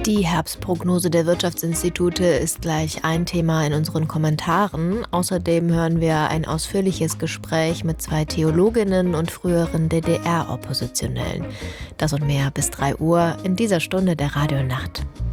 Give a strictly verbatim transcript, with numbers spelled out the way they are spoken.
Die Herbstprognose der Wirtschaftsinstitute ist gleich ein Thema in unseren Kommentaren. Außerdem hören wir ein ausführliches Gespräch mit zwei Theologinnen und früheren D D R-Oppositionellen. Das und mehr bis drei Uhr in dieser Stunde der Radionacht.